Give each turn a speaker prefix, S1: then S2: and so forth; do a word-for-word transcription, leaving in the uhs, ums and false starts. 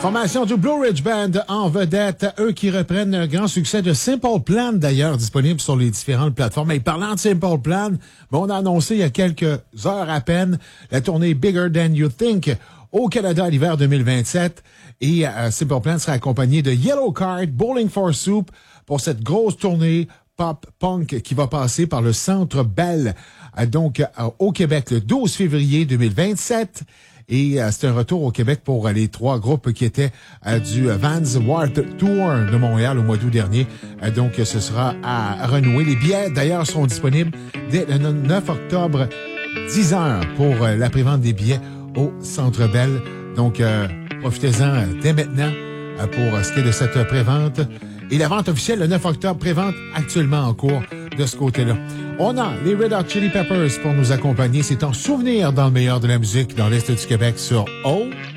S1: Formation du Blue Ridge Band en vedette, eux qui reprennent un grand succès de Simple Plan, d'ailleurs disponible sur les différentes plateformes. Et parlant de Simple Plan, bon, on a annoncé il y a quelques heures à peine la tournée Bigger Than You Think au Canada à l'hiver deux mille vingt-sept. Et euh, Simple Plan sera accompagné de Yellow Card, Bowling for Soup pour cette grosse tournée pop-punk qui va passer par le Centre Bell, euh, donc euh, au Québec le douze février deux mille vingt-sept. Et euh, c'est un retour au Québec pour euh, les trois groupes qui étaient euh, du Vans Warped Tour de Montréal au mois d'août dernier. Euh, donc, ce sera à renouer. Les billets, d'ailleurs, seront disponibles dès le neuf octobre, dix heures pour euh, la prévente des billets au Centre Bell. Donc, euh, profitez-en euh, dès maintenant euh, pour euh, ce qui est de cette prévente. Et la vente officielle, le neuf octobre, prévente actuellement en cours de ce côté-là. On a les Red Hot Chili Peppers pour nous accompagner. C'est en souvenir dans le meilleur de la musique dans l'Est du Québec sur O.